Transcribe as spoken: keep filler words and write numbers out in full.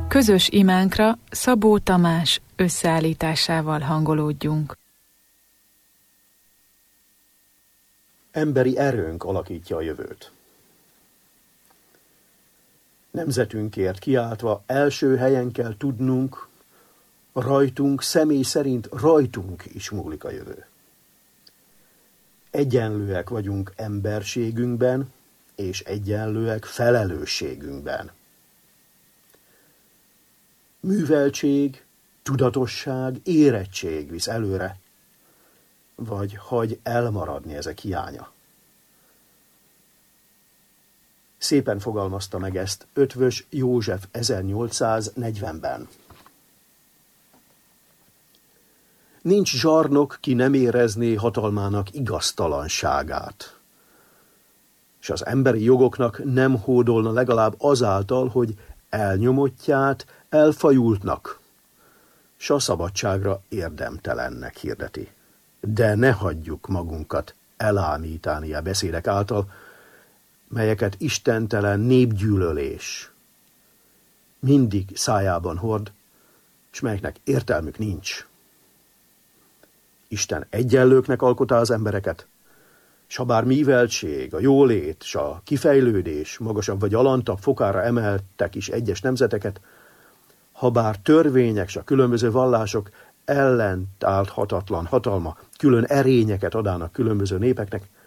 Közös imánkra Szabó Tamás összeállításával hangolódjunk. Emberi erőnk alakítja a jövőt. Nemzetünkért kiáltva első helyen kell tudnunk, rajtunk, személy szerint rajtunk is múlik a jövő. Egyenlőek vagyunk emberségünkben, és egyenlőek felelősségünkben. Műveltség, tudatosság, érettség visz előre, vagy hagy elmaradni ezek hiánya. Szépen fogalmazta meg ezt Eötvös József ezernyolcszáznegyvenben. Nincs zsarnok, ki nem érezné hatalmának igaztalanságát, és az emberi jogoknak nem hódolna legalább azáltal, hogy elnyomottját elfajultnak, s a szabadságra érdemtelennek hirdeti. De ne hagyjuk magunkat elámítani a beszédek által, melyeket istentelen népgyűlölés mindig szájában hord, és melyeknek értelmük nincs. Isten egyenlőknek alkotá az embereket, s ha bár műveltség, a jólét, s a kifejlődés magasabb vagy alantabb fokára emeltek is egyes nemzeteket, ha bár törvények s a különböző vallások ellentálthatatlan hatalma külön erényeket adának különböző népeknek,